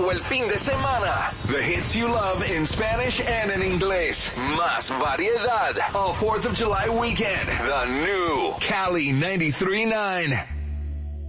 todo el fin de semana. The hits you love in Spanish and in inglés. Más variedad. All 4th of July weekend. The new Cali 93.9.